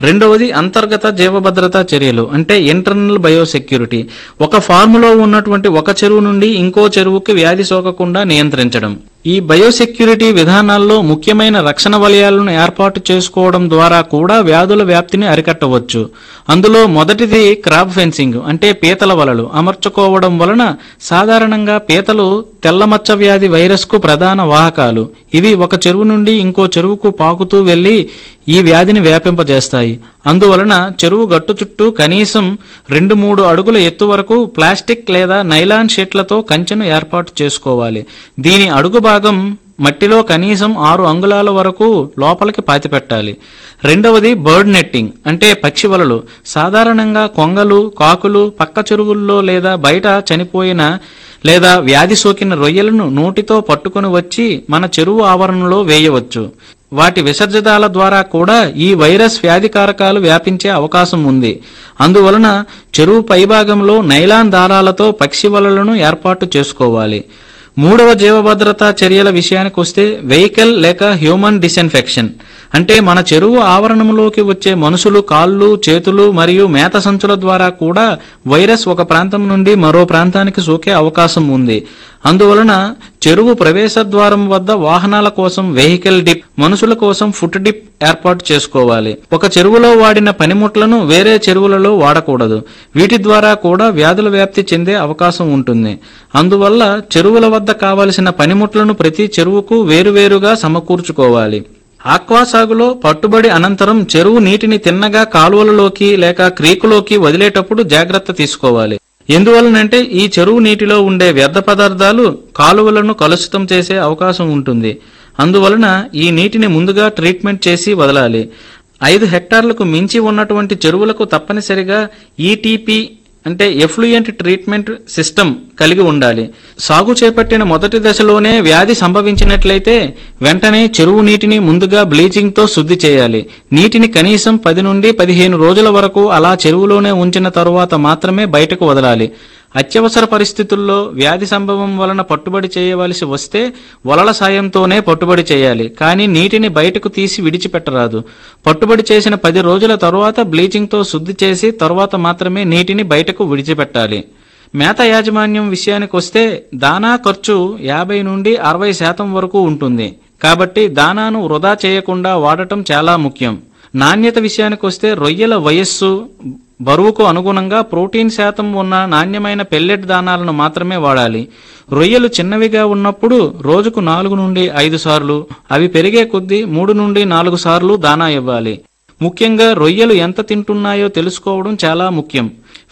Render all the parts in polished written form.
రెండవది అంతర్గత జీవభద్రతా చర్యలు అంటే ఇంటర్నల్ బయోసెక్యూరిటీ. ఒక ఫార్ములో ఉన్నటువంటి ఒక చెరువు నుండి ఇంకో చెరువుకి వ్యాధి సోకకుండా నియంత్రించడం. ఈ బయోసెక్యూరిటీ విధానాల్లో ముఖ్యమైన రక్షణ వలయాలను ఏర్పాటు చేసుకోవడం ద్వారా కూడా వ్యాధుల వ్యాప్తిని అరికట్టవచ్చు. అందులో మొదటిది క్రాప్ ఫెన్సింగ్ అంటే పీతల వలలు అమర్చుకోవడం వలన సాధారణంగా పీతలు తెల్లమచ్చ వ్యాధి వైరస్ కు ప్రధాన వాహకాలు. ఇవి ఒక చెరువు నుండి ఇంకో చెరువుకు పాకుతూ వెళ్లి ఈ వ్యాధిని వ్యాపింపజేస్తాయి. అందువలన చెరువు గట్టు చుట్టూ కనీసం 2-3 అడుగుల ఎత్తు వరకు ప్లాస్టిక్ లేదా నైలాన్ షీట్లతో కంచెను ఏర్పాటు చేసుకోవాలి. దీని అడుగు భాగం మట్టిలో కనీసం 6 అంగుళాల వరకు లోపలికి పాతిపెట్టాలి. రెండవది బర్డ్ నెట్టింగ్ అంటే పక్షి వలలు. సాధారణంగా కొంగలు, కాకులు పక్క చెరువుల్లో లేదా బయట చనిపోయిన లేదా వ్యాధి సోకిన రొయ్యలను నోటితో పట్టుకుని వచ్చి మన చెరువు ఆవరణలో వేయవచ్చు. వాటి విసర్జితాల ద్వారా కూడా ఈ వైరస్ వ్యాధికారకాలు వ్యాపించే అవకాశం ఉంది. అందువలన చెరువు పైభాగంలో నైలాన్ దారాలతో పక్షి వలలను ఏర్పాటు చేసుకోవాలి. మూడవ జీవభద్రతా చర్యల విషయానికి వస్తే వెహికల్ లేక హ్యూమన్ డిస్ఇన్ఫెక్షన్ అంటే మన చెరువు ఆవరణంలోకి వచ్చే మనుషులు కాళ్ళు, చేతులు మరియు మేత సంచుల ద్వారా కూడా వైరస్ ఒక ప్రాంతం నుండి మరో ప్రాంతానికి సోకే అవకాశం ఉంది. అందువలన చెరువు ప్రవేశ ద్వారం వద్ద వాహనాల కోసం వెహికల్ డిప్, మనుషుల కోసం ఫుట్ డిప్ ఏర్పాటు చేసుకోవాలి. ఒక చెరువులో వాడిన పనిముట్లను వేరే చెరువులలో వాడకూడదు. వీటి ద్వారా కూడా వ్యాధుల వ్యాప్తి చెందే అవకాశం ఉంటుంది. అందువల్ల చెరువుల వద్ద కావలసిన పనిముట్లను ప్రతి చెరువుకు వేరువేరుగా సమకూర్చుకోవాలి. ఆక్వా సాగులో పట్టుబడి అనంతరం చెరువు నీటిని తిన్నగా కాలువలలోకి లేక క్రీకులోకి వదిలేటప్పుడు జాగ్రత్త తీసుకోవాలి. ఎందువలనంటే ఈ చెరువు నీటిలో ఉండే వ్యర్థ పదార్థాలు కాలువలను కలుషితం చేసే అవకాశం ఉంటుంది. అందువలన ఈ నీటిని ముందుగా ట్రీట్మెంట్ చేసి వదలాలి. 5 హెక్టార్లకు మించి ఉన్నటువంటి చెరువులకు తప్పనిసరిగా ఈటీపీ అంటే ఎఫ్లూయెంట్ ట్రీట్మెంట్ సిస్టమ్ కలిగి ఉండాలి. సాగు చేపట్టిన మొదటి దశలోనే వ్యాధి సంభవించినట్లయితే వెంటనే చెరువు నీటిని ముందుగా బ్లీచింగ్ తో శుద్ధి చేయాలి. నీటిని కనీసం 10 నుండి 15 రోజుల వరకు అలా చెరువులోనే ఉంచిన తరువాత మాత్రమే బయటకు వదలాలి. అత్యవసర పరిస్థితుల్లో వ్యాధి సంభవం వలన పట్టుబడి చేయవలసి వస్తే వలల సాయంతోనే పట్టుబడి చేయాలి. కానీ నీటిని బయటకు తీసి విడిచిపెట్టరాదు. పట్టుబడి చేసిన 10 రోజుల తరువాత బ్లీచింగ్ తో శుద్ధి చేసి తరువాత మాత్రమే నీటిని బయటకు విడిచిపెట్టాలి. మేత యాజమాన్యం విషయానికి వస్తే దానా ఖర్చు 50 నుండి 60% వరకు ఉంటుంది. కాబట్టి దానాను వృధా చేయకుండా వాడటం చాలా ముఖ్యం. నాణ్యత విషయానికి వస్తే రొయ్యల వయస్సు, బరువుకు అనుగుణంగా ప్రోటీన్ శాతం ఉన్న నాణ్యమైన పెల్లెట్ దానాలను మాత్రమే వాడాలి. రొయ్యలు చిన్నవిగా ఉన్నప్పుడు రోజుకు 4 నుండి 5 సార్లు, అవి పెరిగే కొద్దీ 3 నుండి 4 సార్లు దానా ఇవ్వాలి. ముఖ్యంగా రొయ్యలు ఎంత తింటున్నాయో తెలుసుకోవడం చాలా ముఖ్యం.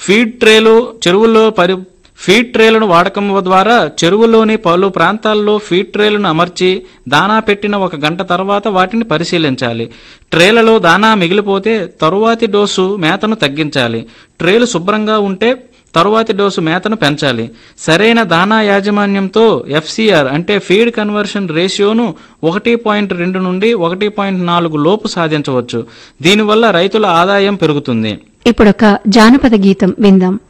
ఫీడ్ ట్రేలను వాడకం ద్వారా చెరువులోని పలు ప్రాంతాల్లో ఫీడ్ ట్రేలను అమర్చి దానా పెట్టిన 1 గంట తర్వాత వాటిని పరిశీలించాలి. ట్రేలలో దానా మిగిలిపోతే తరువాతి డోసు మేతను తగ్గించాలి. ట్రేలు శుభ్రంగా ఉంటే తరువాతి డోసు మేతను పెంచాలి. సరైన దానా యాజమాన్యంతో ఎఫ్సిఆర్ అంటే ఫీడ్ కన్వర్షన్ రేషియోను 1.2 నుండి 1.4 లోపు సాధించవచ్చు. దీనివల్ల రైతుల ఆదాయం పెరుగుతుంది. ఇప్పుడొక జానపద గీతం విందాం.